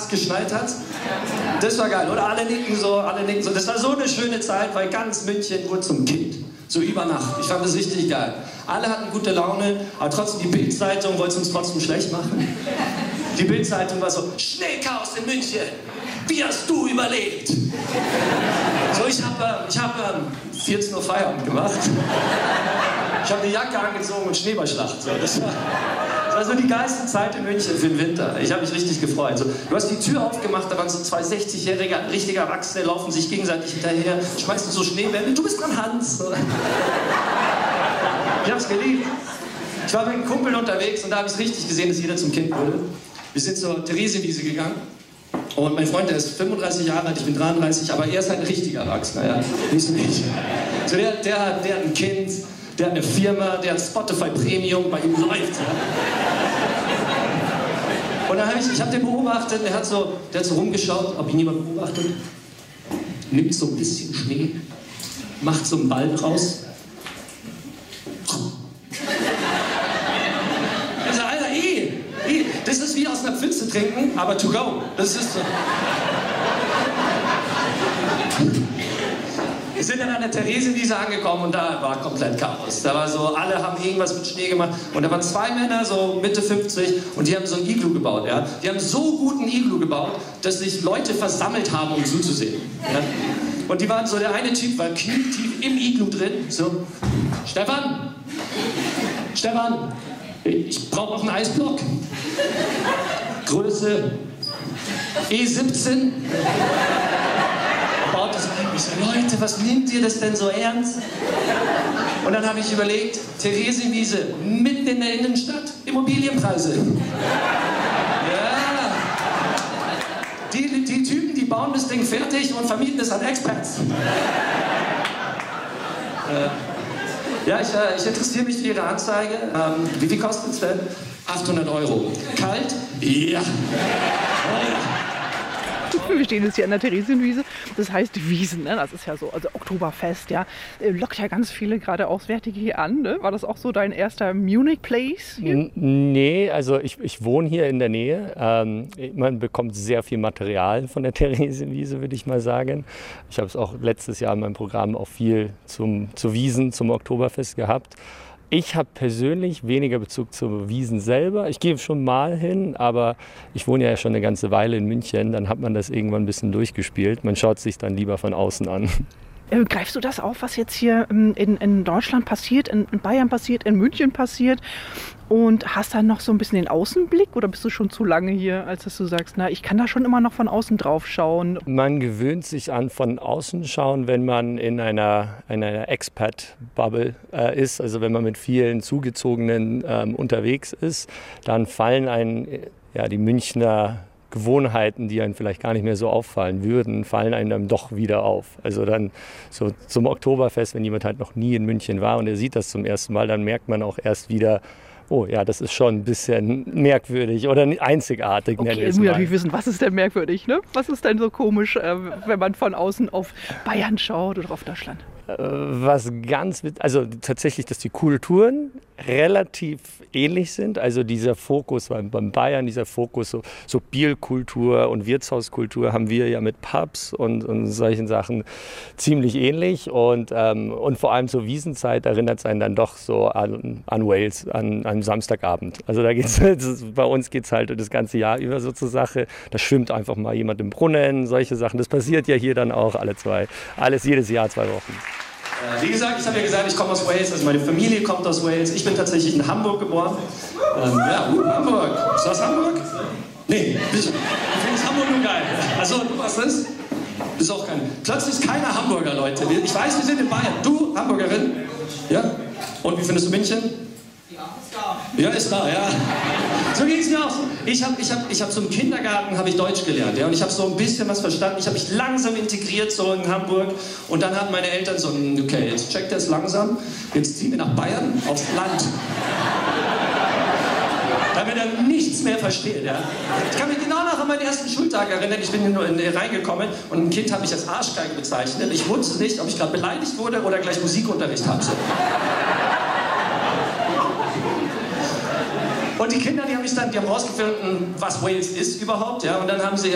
fast geschneit hat. Das war geil, oder? Alle nicken so. Das war so eine schöne Zeit, weil ganz München wurde zum Kind. So über Nacht. Ich fand das richtig geil. Alle hatten gute Laune, aber trotzdem die Bild-Zeitung wollte es uns trotzdem schlecht machen. Die Bild-Zeitung war so, Schneechaos in München, wie hast du überlebt? So, ich hab 14 Uhr Feierabend gemacht. Ich habe eine Jacke angezogen und Schneeballschlacht. So, das war so die geilste Zeit in München für den Winter. Ich habe mich richtig gefreut. So, du hast die Tür aufgemacht, da waren so zwei 60-Jährige, richtige Erwachsene, laufen sich gegenseitig hinterher, schmeißen so Schneebälle. Du bist dran, Hans. So. Ich hab's geliebt. Ich war mit einem Kumpel unterwegs und da habe ich richtig gesehen, dass jeder zum Kind wurde. Wir sind zur Theresienwiese gegangen und mein Freund, der ist 35 Jahre alt, ich bin 33, aber er ist halt ein richtiger Erwachsener, ja, nicht so ich. So, der hat ein Kind, der hat eine Firma, der hat Spotify Premium, bei ihm läuft, ja. Und dann ich hab den beobachtet, der hat so rumgeschaut, ob ihn jemand beobachtet, nimmt so ein bisschen Schnee, macht so einen Ball raus. Das ist wie aus einer Pfütze trinken, aber to go. Das ist so. Wir sind dann an der Theresienwiese angekommen und da war komplett Chaos. Da war so, alle haben irgendwas mit Schnee gemacht und da waren zwei Männer, so Mitte 50 und die haben so ein Iglu gebaut. Ja? Die haben so gut ein Iglu gebaut, dass sich Leute versammelt haben, um zuzusehen. Ja? Und die waren so, der eine Typ war knietief im Iglu drin, so, Stefan, ich brauche noch einen Eisblock. Größe E17. Baut das ein. Ich so, Leute, was nimmt ihr das denn so ernst? Und dann habe ich überlegt, Theresienwiese, mitten in der Innenstadt, Immobilienpreise. Ja. Die Typen, die bauen das Ding fertig und vermieten es an Expats. Ja, ich interessiere mich für Ihre Anzeige. Wie viel kostet es denn? 800 €. Kalt? Ja. Wir stehen jetzt hier an der Theresienwiese. Das heißt Wiesen, ne? Das ist ja so, also Oktoberfest, ja. Lockt ja ganz viele gerade Auswärtige hier an, ne? War das auch so dein erster Munich-Place hier? Nee, also ich wohne hier in der Nähe. Man bekommt sehr viel Material von der Theresienwiese, würde ich mal sagen. Ich habe es auch letztes Jahr in meinem Programm auch viel zu Wiesen, zum Oktoberfest gehabt. Ich habe persönlich weniger Bezug zu Wiesen selber. Ich gehe schon mal hin, aber ich wohne ja schon eine ganze Weile in München. Dann hat man das irgendwann ein bisschen durchgespielt. Man schaut sich dann lieber von außen an. Greifst du das auf, was jetzt hier in Deutschland passiert, in Bayern passiert, in München passiert? Und hast dann noch so ein bisschen den Außenblick oder bist du schon zu lange hier, als dass du sagst, na, ich kann da schon immer noch von außen drauf schauen? Man gewöhnt sich an von außen schauen, wenn man in einer Expat-Bubble ist, also wenn man mit vielen Zugezogenen unterwegs ist, dann fallen einem die Münchner Gewohnheiten, die einem vielleicht gar nicht mehr so auffallen würden, fallen einem dann doch wieder auf. Also dann so zum Oktoberfest, wenn jemand halt noch nie in München war und er sieht das zum ersten Mal, dann merkt man auch erst wieder, oh ja, das ist schon ein bisschen merkwürdig oder einzigartig. Okay, jetzt muss ich natürlich wissen, was ist denn merkwürdig, ne? Was ist denn so komisch, wenn man von außen auf Bayern schaut oder auf Deutschland? Also tatsächlich, dass die Kulturen relativ ähnlich sind. Also dieser Fokus beim Bayern, dieser Fokus so Bierkultur und Wirtshauskultur haben wir ja mit Pubs und solchen Sachen ziemlich ähnlich. Und vor allem zur Wiesenzeit erinnert es einen dann doch so an Wales, an einem Samstagabend. Also bei uns geht es halt das ganze Jahr über so zur Sache. Da schwimmt einfach mal jemand im Brunnen, solche Sachen. Das passiert ja hier dann auch jedes Jahr 2 Wochen. Wie gesagt, ich habe ja gesagt, ich komme aus Wales, also meine Familie kommt aus Wales. Ich bin tatsächlich in Hamburg geboren. Hamburg. Ist das Hamburg? Nee, ich finde Hamburg nur geil. Also, du warst das? Bist auch kein. Plötzlich ist keiner Hamburger, Leute. Ich weiß, wir sind in Bayern. Du, Hamburgerin? Ja? Und wie findest du München? Ja, ist da, ja. So ging es mir auch. Ich hab so im Kindergarten habe ich Deutsch gelernt, ja, und ich habe so ein bisschen was verstanden. Ich habe mich langsam integriert so in Hamburg und dann hatten meine Eltern so, okay, jetzt checkt er es langsam, jetzt ziehen wir nach Bayern aufs Land. Damit er nichts mehr versteht, ja. Ich kann mich genau noch an meinen ersten Schultag erinnern. Ich bin hier reingekommen und ein Kind habe ich als Arschgeige bezeichnet. Ich wusste nicht, ob ich gerade beleidigt wurde oder gleich Musikunterricht hatte. Und die Kinder, die haben rausgefunden, was Wales ist überhaupt, ja, und dann haben sie